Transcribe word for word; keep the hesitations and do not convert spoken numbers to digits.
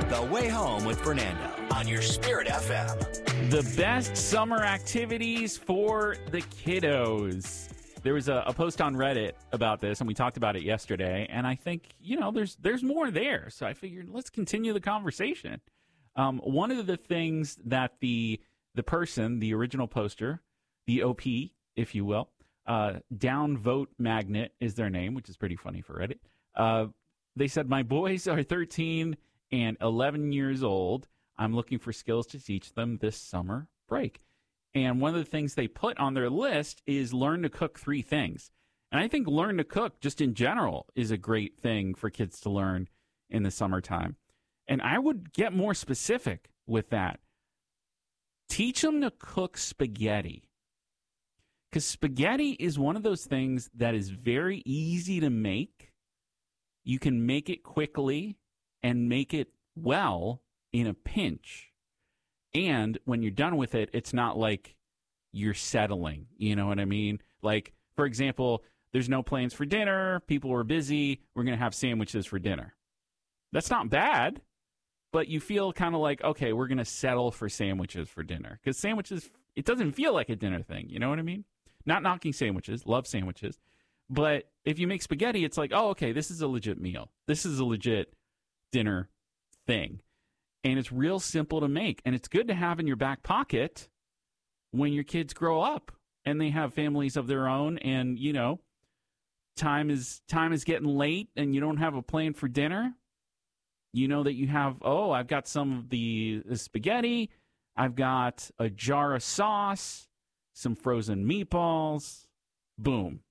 The Way Home with Fernando on your Spirit F M. The best summer activities for the kiddos. There was a, a post on Reddit about this, and we talked about it yesterday. And I think, you know, there's there's more there. So I figured let's continue the conversation. Um, one of the things that the the person, the original poster, the O P, if you will, uh, Downvote Magnet is their name, which is pretty funny for Reddit. Uh, they said, my boys are thirteen and eleven years old. I'm looking for skills to teach them this summer break. And one of the things they put on their list is learn to cook three things. And I think learn to cook just in general is a great thing for kids to learn in the summertime. And I would get more specific with that. Teach them to cook spaghetti. Because spaghetti is one of those things that is very easy to make. You can make it quickly and make it well in a pinch. And when you're done with it, it's not like you're settling. You know what I mean? Like, for example, there's no plans for dinner. People are busy. We're going to have sandwiches for dinner. That's not bad, but you feel kind of like, okay, we're going to settle for sandwiches for dinner. Because sandwiches, it doesn't feel like a dinner thing. You know what I mean? Not knocking sandwiches. Love sandwiches. But if you make spaghetti, it's like, oh, okay, this is a legit meal. This is a legit dinner thing. And it's real simple to make. And it's good to have in your back pocket when your kids grow up and they have families of their own. And, you know, time is time is getting late and you don't have a plan for dinner. You know that you have, oh, I've got some of the, the spaghetti. I've got a jar of sauce, some frozen meatballs. Boom.